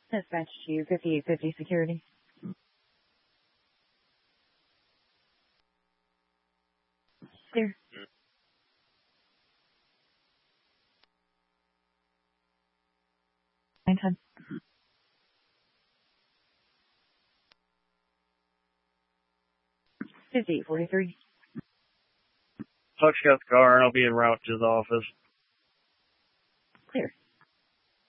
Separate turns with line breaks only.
Dispatch to you, 5850 security. Clear. 910. 5843.
Huck's got the car, and I'll be en route to the office.